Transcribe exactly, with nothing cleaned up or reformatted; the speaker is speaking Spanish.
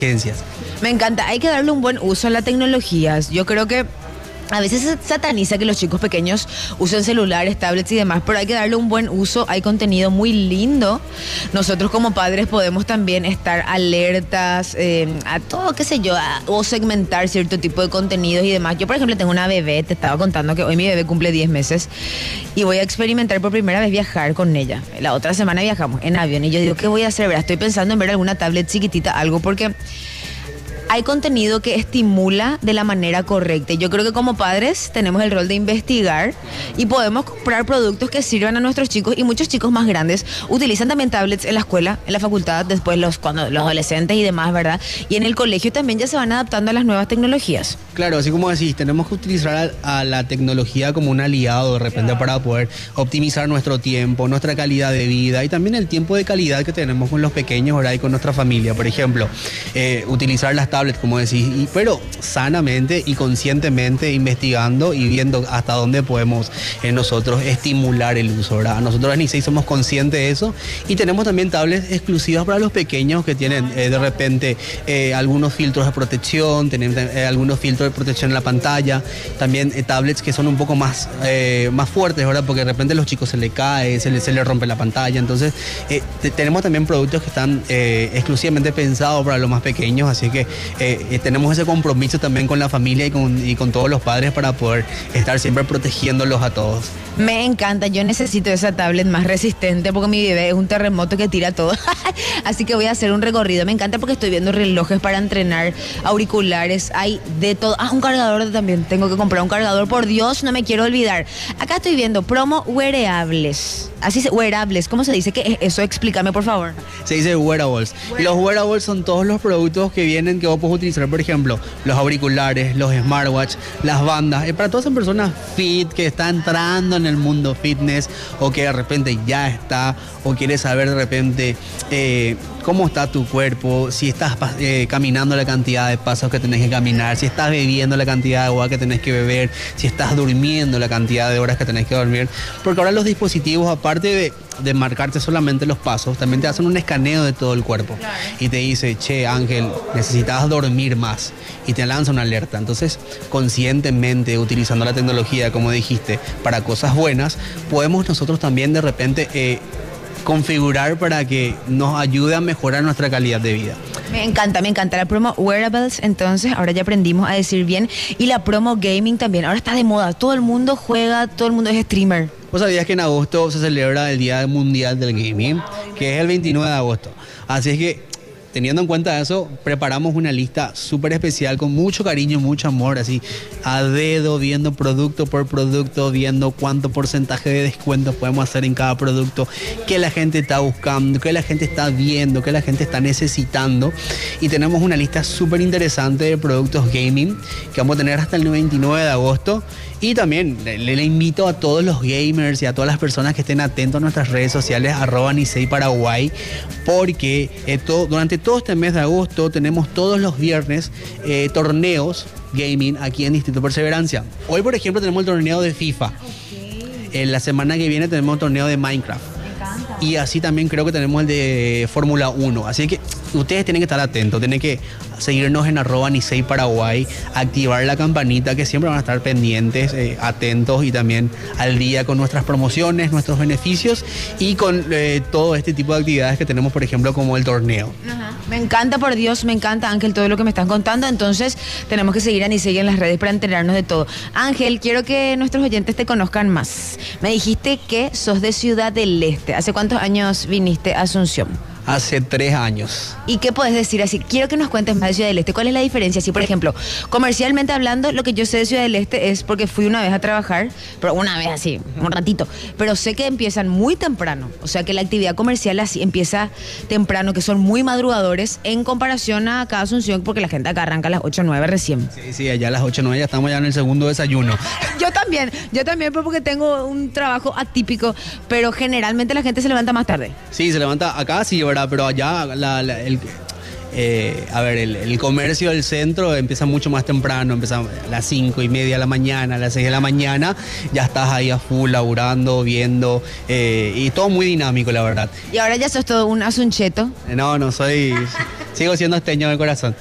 emergencias. Me encanta, hay que darle un buen uso a las tecnologías. Yo creo que a veces se sataniza que los chicos pequeños usen celulares, tablets y demás, pero hay que darle un buen uso. Hay contenido muy lindo. Nosotros como padres podemos también estar alertas eh, a todo, qué sé yo, a, o segmentar cierto tipo de contenidos y demás. Yo, por ejemplo, tengo una bebé, te estaba contando que hoy mi bebé cumple diez meses y voy a experimentar por primera vez viajar con ella. La otra semana viajamos en avión y yo digo, ¿qué voy a hacer? Verá, estoy pensando en ver alguna tablet chiquitita, algo, porque hay contenido que estimula de la manera correcta. Yo creo que como padres tenemos el rol de investigar y podemos comprar productos que sirvan a nuestros chicos, y muchos chicos más grandes utilizan también tablets en la escuela, en la facultad, después los, cuando, los adolescentes y demás, ¿verdad? Y en el colegio también ya se van adaptando a las nuevas tecnologías. Claro, así como decís, tenemos que utilizar a, a la tecnología como un aliado de repente para poder optimizar nuestro tiempo, nuestra calidad de vida y también el tiempo de calidad que tenemos con los pequeños, ¿verdad? Y con nuestra familia. Por ejemplo, eh, utilizar las tablets, como decís, y, pero sanamente y conscientemente, investigando y viendo hasta dónde podemos eh, nosotros estimular el uso, ¿verdad? Nosotros en I C E I somos conscientes de eso y tenemos también tablets exclusivas para los pequeños que tienen eh, de repente eh, algunos filtros de protección, tienen eh, algunos filtros de protección en la pantalla, también eh, tablets que son un poco más, eh, más fuertes, ¿verdad? Porque de repente a los chicos se les cae, se les, se les rompe la pantalla, entonces eh, te, tenemos también productos que están eh, exclusivamente pensados para los más pequeños, así que eh, eh, tenemos ese compromiso también con la familia y con, y con todos los padres para poder estar siempre protegiéndolos a todos. Me encanta, yo necesito esa tablet más resistente porque mi bebé es un terremoto que tira todo. Así que voy a hacer un recorrido. Me encanta porque estoy viendo relojes para entrenar, auriculares, hay de todo. Ah, un cargador también. Tengo que comprar un cargador, por Dios, no me quiero olvidar. Acá estoy viendo promo wearables. Así se, wearables, ¿cómo se dice? ¿Qué es eso? Explícame, por favor. Se dice wearables. Y los wearables son todos los productos que vienen, que vos podés utilizar, por ejemplo, los auriculares, los smartwatch, las bandas. Y para todas esas personas fit que están entrando en el mundo fitness o que de repente ya está o quiere saber de repente eh, cómo está tu cuerpo, si estás eh, caminando la cantidad de pasos que tenés que caminar, si estás bebiendo la cantidad de agua que tenés que beber, si estás durmiendo la cantidad de horas que tenés que dormir, porque ahora los dispositivos, aparte de, de marcarte solamente los pasos, también te hacen un escaneo de todo el cuerpo. Claro. Y te dice, che, Ángel, necesitas dormir más, y te lanza una alerta. Entonces, conscientemente, utilizando la tecnología, como dijiste, para cosas buenas, podemos nosotros también de repente eh, configurar para que nos ayude a mejorar nuestra calidad de vida. Me encanta, me encanta la promo wearables, entonces ahora ya aprendimos a decir bien, y la promo gaming también, ahora está de moda, todo el mundo juega, todo el mundo es streamer. ¿Vos sabías que en agosto se celebra el Día Mundial del Gaming? Que es el veintinueve de agosto. Así es que, teniendo en cuenta eso, preparamos una lista súper especial con mucho cariño, mucho amor, así a dedo, viendo producto por producto, viendo cuánto porcentaje de descuento podemos hacer en cada producto, qué la gente está buscando, qué la gente está viendo, qué la gente está necesitando. Y tenemos una lista súper interesante de productos gaming que vamos a tener hasta el veintinueve de agosto. Y también le, le invito a todos los gamers y a todas las personas que estén atentos a nuestras redes sociales, arroba I C E I Paraguay, porque eh, todo, durante todo este mes de agosto tenemos todos los viernes eh, torneos gaming aquí en Distrito Perseverancia. Hoy, por ejemplo, tenemos el torneo de FIFA. Okay. En la semana que viene tenemos el torneo de Minecraft. Y así también creo que tenemos el de Fórmula uno. Así que ustedes tienen que estar atentos, tienen que seguirnos en arroba I C E I Paraguay, activar la campanita, que siempre van a estar pendientes, eh, atentos y también al día con nuestras promociones, nuestros beneficios y con eh, todo este tipo de actividades que tenemos, por ejemplo, como el torneo. Ajá. Me encanta, por Dios, me encanta, Ángel, todo lo que me están contando. Entonces tenemos que seguir a I C E I en las redes para enterarnos de todo. Ángel, quiero que nuestros oyentes te conozcan más. Me dijiste que sos de Ciudad del Este. ¿Hace cuántos años viniste a Asunción? Hace tres años. ¿Y qué puedes decir así? Quiero que nos cuentes más de Ciudad del Este. ¿Cuál es la diferencia? Si, por ejemplo, comercialmente hablando, lo que yo sé de Ciudad del Este es porque fui una vez a trabajar, pero una vez así, un ratito. Pero sé que empiezan muy temprano. O sea, que la actividad comercial así empieza temprano, que son muy madrugadores en comparación a acá Asunción, porque la gente acá arranca a las ocho o nueve recién. Sí, sí, allá a las ocho o nueve ya estamos ya en el segundo desayuno. Yo también, yo también, pero porque tengo un trabajo atípico, pero generalmente la gente se levanta más tarde. Sí, se levanta acá, sí, ¿verdad? Pero allá la, la, el, eh, a ver, el, el comercio del centro empieza mucho más temprano, empieza a las cinco y media de la mañana, a las seis de la mañana, ya estás ahí a full, laburando, viendo, eh, y todo muy dinámico, la verdad. Y ahora ya sos todo un asuncheto. No, no soy, sigo siendo esteño de corazón.